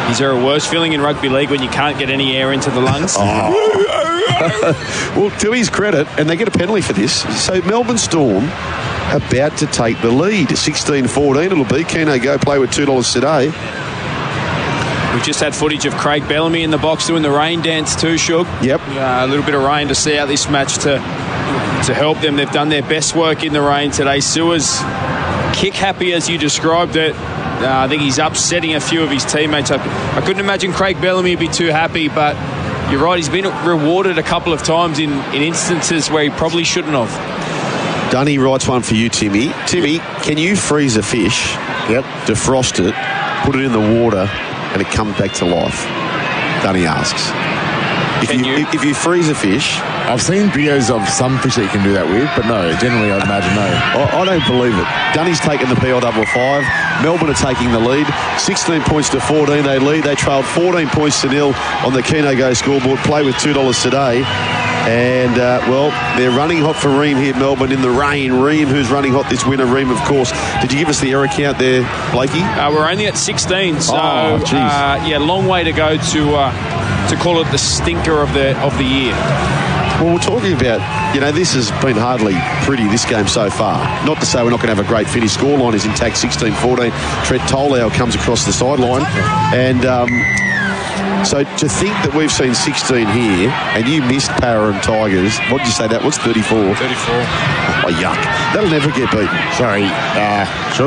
Is there a worse feeling in rugby league when you can't get any air into the lungs? Well, to his credit, and they get a penalty for this, so Melbourne Storm about to take the lead. 16-14 it'll be. Keno go play with $2 today. We've just had footage of Craig Bellamy in the box doing the rain dance too, Shug. Yep. A little bit of rain to see out this match to help them. They've done their best work in the rain today. Sua's kick happy as you described it. I think he's upsetting a few of his teammates. I couldn't imagine Craig Bellamy would be too happy, but you're right, he's been rewarded a couple of times in instances where he probably shouldn't have. Dunny writes one for you, Timmy. Timmy, can you freeze a fish, defrost it, put it in the water, and it comes back to life? Dunny asks. If you freeze a fish... I've seen videos of some fish that you can do that with, but no, generally I'd imagine no. I don't believe it. Dunny's taken the PL5. Melbourne are taking the lead. 16 points to 14 they lead. They trailed 14 points to 0 on the Keno Go scoreboard. Play with $2 today. And, they're running hot for Ream here, Melbourne, in the rain. Ream, who's running hot this winter. Ream, of course. Did you give us the error count there, Blakey? We're only at 16, so, long way to go to call it the stinker of the year. Well, we're talking about, this has been hardly pretty, this game so far. Not to say we're not going to have a great finish. Scoreline is intact, 16-14. Trent Tolau comes across the sideline. And so to think that we've seen 16 here, and you missed Para and Tigers, what did you say that was, 34? 34. Oh, yuck. That'll never get beaten. Sorry, Shug.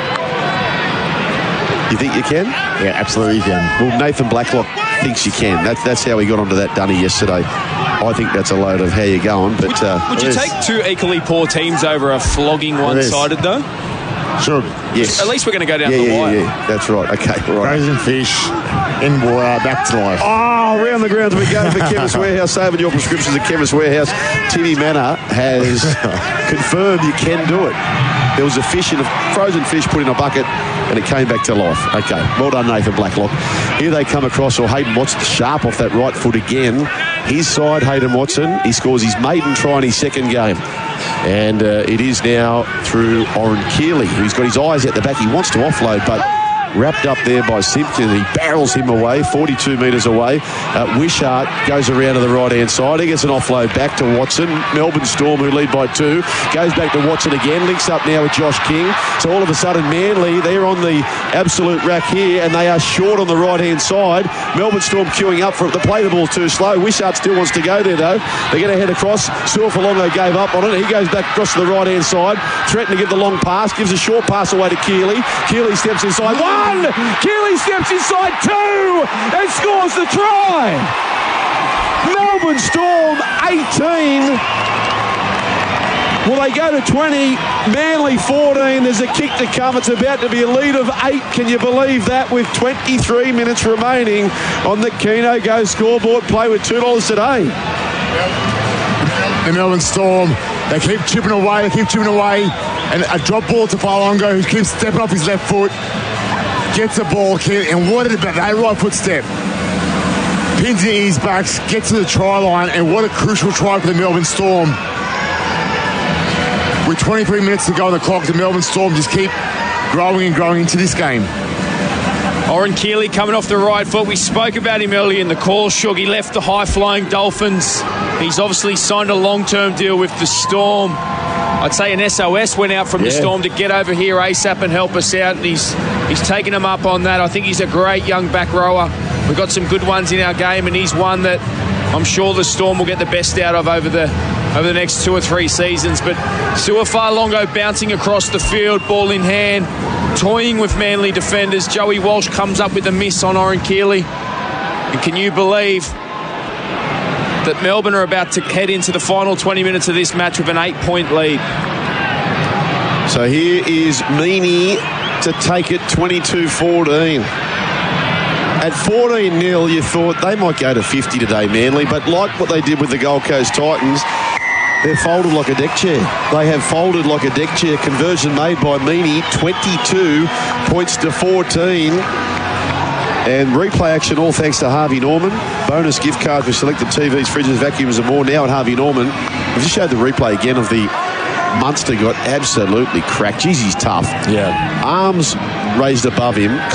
You think you can? Yeah, absolutely you can. Well, Nathan Blacklock thinks you can. That's how he got onto that dunny yesterday. I think that's a load of how you're going. But would you take two equally poor teams over a flogging one-sided, though? Sure. Yes. At least we're going to go down the wire. Yeah, that's right. Okay, right. Frozen fish, in water, back to life. Oh, round the grounds we go for Chemist Warehouse. Saving your prescriptions at Chemist Warehouse. Timmy Manor has confirmed you can do it. There was a frozen fish put in a bucket, and it came back to life. Okay, well done, Nathan Blacklock. Here they come across, or Hayden Watson sharp off that right foot again. His side, Hayden Watson, he scores his maiden try in his second game. And it is now through Oren Keeley, who's got his eyes at the back. He wants to offload, but wrapped up there by Simpkin. He barrels him away, 42 metres away. Wishart goes around to the right-hand side. He gets an offload back to Watson. Melbourne Storm, who lead by 2, goes back to Watson again. Links up now with Josh King. So all of a sudden, Manly, they're on the absolute rack here, and they are short on the right-hand side. Melbourne Storm queuing up for it. The play the ball too slow. Wishart still wants to go there, though. They're going to head across. Suafalongo gave up on it. He goes back across to the right-hand side, threatening to give the long pass. Gives a short pass away to Keeley. Keeley steps inside. 1! Keeley steps inside 2 and scores the try. Melbourne Storm 18. Well, they go to 20. Manly 14. There's a kick to come. It's about to be a lead of 8. Can you believe that? With 23 minutes remaining on the Keno Go scoreboard. Play with $2 today. The Melbourne Storm, they keep chipping away. And a drop ball to Falongo, who keeps stepping off his left foot. Gets the ball, and what about that right foot step? Pins in his backs, gets to the try line, and what a crucial try for the Melbourne Storm. With 23 minutes to go on the clock, the Melbourne Storm just keep growing and growing into this game. Oren Keeley coming off the right foot. We spoke about him earlier in the call, Shug. He left the high-flying Dolphins. He's obviously signed a long-term deal with the Storm. I'd say an SOS went out from the Storm to get over here ASAP and help us out, and he's taken him up on that. I think he's a great young back rower. We've got some good ones in our game, and he's one that I'm sure the Storm will get the best out of over the next 2 or 3 seasons. But Suafalongo bouncing across the field, ball in hand, toying with Manly defenders. Joey Walsh comes up with a miss on Oren Keeley. And can you believe that Melbourne are about to head into the final 20 minutes of this match with an 8-point lead? So here is Meany to take it 22-14. At 14-0, you thought they might go to 50 today, Manly, but like what they did with the Gold Coast Titans, they're folded like a deck chair. They have folded like a deck chair. Conversion made by Meany, 22 points to 14. And replay action, all thanks to Harvey Norman. Bonus gift cards for selected TVs, fridges, vacuums and more now at Harvey Norman. We've just showed the replay again of the Munster got absolutely cracked. Jeez, he's tough. Yeah. Arms raised above him.